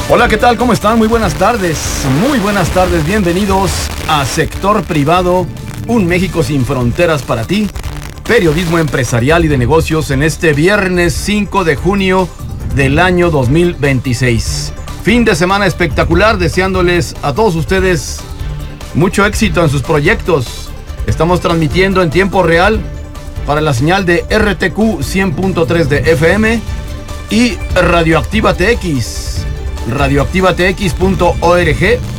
Hola, ¿qué tal? ¿Cómo están? Muy buenas tardes. Muy buenas tardes. Bienvenidos a Sector Privado, un México sin fronteras para ti. Periodismo empresarial y de negocios en este viernes 5 de junio del año 2026. Fin de semana espectacular, deseándoles a todos ustedes mucho éxito en sus proyectos. Estamos transmitiendo en tiempo real para la señal de RTQ 100.3 de FM y Radioactiva TX, radioactivatx.org,